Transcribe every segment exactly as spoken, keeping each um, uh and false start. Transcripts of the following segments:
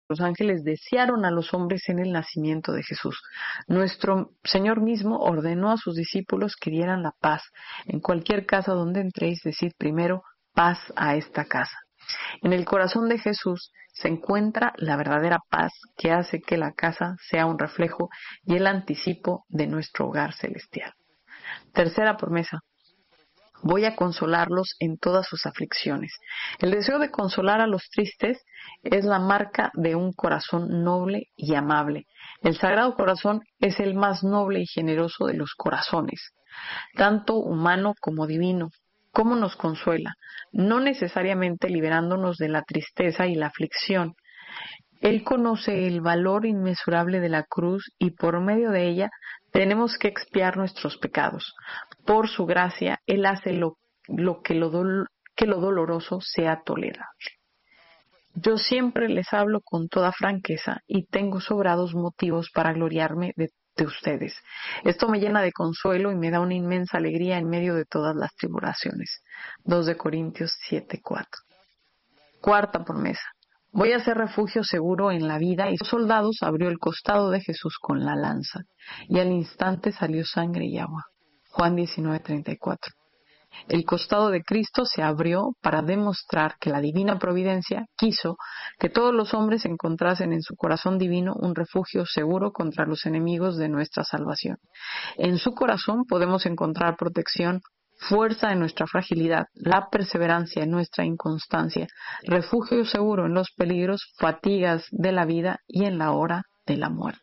Los ángeles desearon a los hombres en el nacimiento de Jesús. Nuestro Señor mismo ordenó a sus discípulos que dieran la paz. En cualquier casa donde entréis, decid primero, paz a esta casa. En el corazón de Jesús se encuentra la verdadera paz que hace que la casa sea un reflejo y el anticipo de nuestro hogar celestial. Tercera promesa. Voy a consolarlos en todas sus aflicciones. El deseo de consolar a los tristes es la marca de un corazón noble y amable. El Sagrado Corazón es el más noble y generoso de los corazones, tanto humano como divino. ¿Cómo nos consuela? No necesariamente liberándonos de la tristeza y la aflicción. Él conoce el valor inmesurable de la cruz y por medio de ella tenemos que expiar nuestros pecados. Por su gracia, Él hace lo, lo, que, lo dol, que lo doloroso sea tolerable. Yo siempre les hablo con toda franqueza y tengo sobrados motivos para gloriarme de, de ustedes. Esto me llena de consuelo y me da una inmensa alegría en medio de todas las tribulaciones. dos de Corintios siete cuatro. Cuarta promesa. Voy a ser refugio seguro en la vida. Y los soldados abrió el costado de Jesús con la lanza, y al instante salió sangre y agua. Juan diecinueve treinta y cuatro. El costado de Cristo se abrió para demostrar que la divina providencia quiso que todos los hombres encontrasen en su corazón divino un refugio seguro contra los enemigos de nuestra salvación. En su corazón podemos encontrar protección, fuerza en nuestra fragilidad, la perseverancia en nuestra inconstancia, refugio seguro en los peligros, fatigas de la vida y en la hora de la muerte.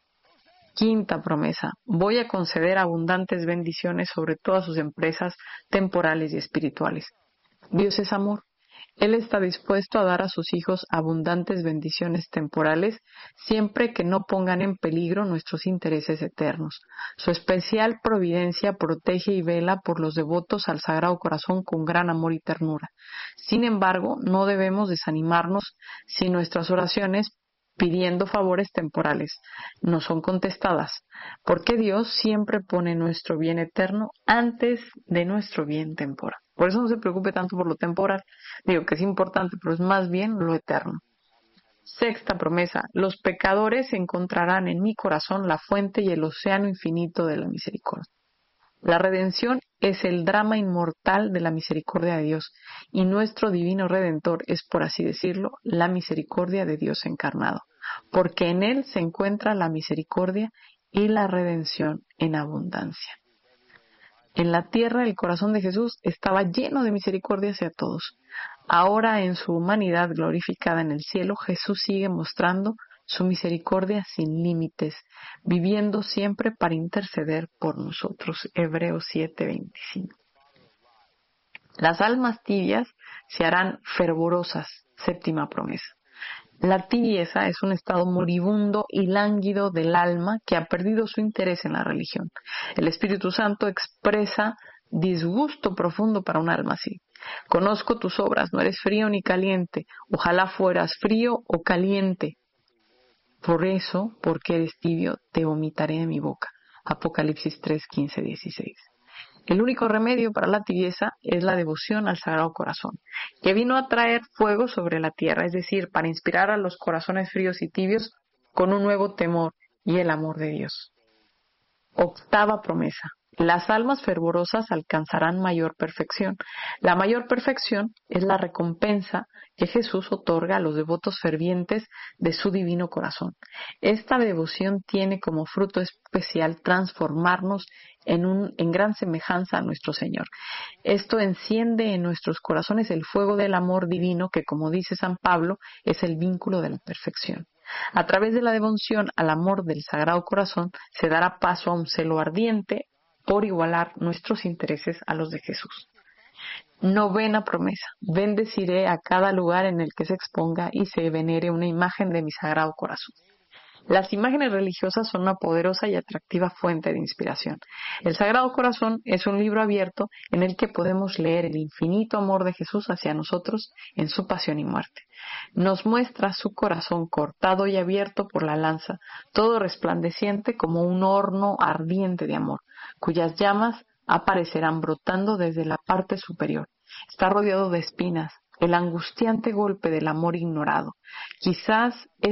Quinta promesa. Voy a conceder abundantes bendiciones sobre todas sus empresas temporales y espirituales. Dios es amor. Él está dispuesto a dar a sus hijos abundantes bendiciones temporales siempre que no pongan en peligro nuestros intereses eternos. Su especial providencia protege y vela por los devotos al Sagrado Corazón con gran amor y ternura. Sin embargo, no debemos desanimarnos si nuestras oraciones pidiendo favores temporales no son contestadas, porque Dios siempre pone nuestro bien eterno antes de nuestro bien temporal. Por eso no se preocupe tanto por lo temporal. Digo que es importante, pero es más bien lo eterno. Sexta promesa. Los pecadores encontrarán en mi corazón la fuente y el océano infinito de la misericordia. La redención es el drama inmortal de la misericordia de Dios, y nuestro divino Redentor es, por así decirlo, la misericordia de Dios encarnado, porque en Él se encuentra la misericordia y la redención en abundancia. En la tierra el corazón de Jesús estaba lleno de misericordia hacia todos. Ahora, en su humanidad glorificada en el cielo, Jesús sigue mostrando su misericordia sin límites, viviendo siempre para interceder por nosotros. Hebreos siete veinticinco. Las almas tibias se harán fervorosas. Séptima promesa. La tibieza es un estado moribundo y lánguido del alma que ha perdido su interés en la religión. El Espíritu Santo expresa disgusto profundo para un alma así. Conozco tus obras, no eres frío ni caliente. Ojalá fueras frío o caliente. Por eso, porque eres tibio, te vomitaré de mi boca. Apocalipsis tres, quince, dieciséis. El único remedio para la tibieza es la devoción al Sagrado Corazón, que vino a traer fuego sobre la tierra, es decir, para inspirar a los corazones fríos y tibios con un nuevo temor y el amor de Dios. Octava promesa. Las almas fervorosas alcanzarán mayor perfección. La mayor perfección es la recompensa que Jesús otorga a los devotos fervientes de su divino corazón. Esta devoción tiene como fruto especial transformarnos en, un, en gran semejanza a nuestro Señor. Esto enciende en nuestros corazones el fuego del amor divino que, como dice San Pablo, es el vínculo de la perfección. A través de la devoción al amor del Sagrado Corazón se dará paso a un celo ardiente por igualar nuestros intereses a los de Jesús. Novena promesa. Bendeciré a cada lugar en el que se exponga y se venere una imagen de mi Sagrado Corazón. Las imágenes religiosas son una poderosa y atractiva fuente de inspiración. El Sagrado Corazón es un libro abierto en el que podemos leer el infinito amor de Jesús hacia nosotros en su pasión y muerte. Nos muestra su corazón cortado y abierto por la lanza, todo resplandeciente como un horno ardiente de amor, cuyas llamas aparecerán brotando desde la parte superior. Está rodeado de espinas, el angustiante golpe del amor ignorado. Quizás